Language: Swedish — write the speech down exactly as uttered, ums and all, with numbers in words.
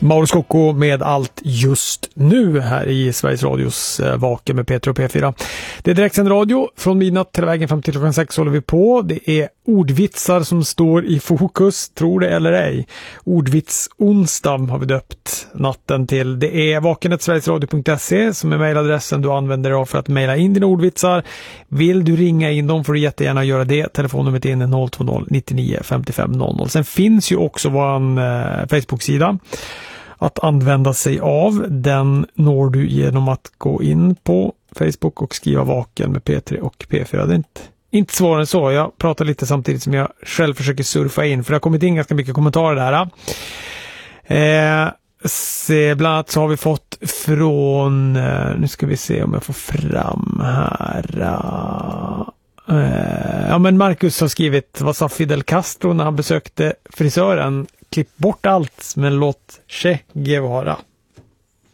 Mauro Scocco med allt just nu här i Sveriges Radios eh, Vaken med P tre och P fyra. Det är direktsänd radio från midnatt till vägen fram till klockan sex håller vi på. Det är ordvitsar som står i fokus, tror det eller ej. Ordvits onsdag har vi döpt natten till. Det är vaken snabel-a sverigesradio punkt se som är mejladressen du använder av för att mejla in dina ordvitsar. Vill du ringa in dem får du jättegärna göra det. Telefonnumret är noll två noll nittionio femtiofem noll noll. Sen finns ju också vår eh, Facebook-sida att använda sig av. Den når du genom att gå in på Facebook och skriva vaken med P tre och P fyra. Det är inte, inte svårare än så. Jag pratar lite samtidigt som jag själv försöker surfa in, för det har kommit in ganska mycket kommentarer där. Eh, se, bland annat så har vi fått från, eh, nu ska vi se om jag får fram här. Eh, ja, men Marcus har skrivit, vad sa Fidel Castro när han besökte frisören? Klipp bort allt, men låt Che Guevara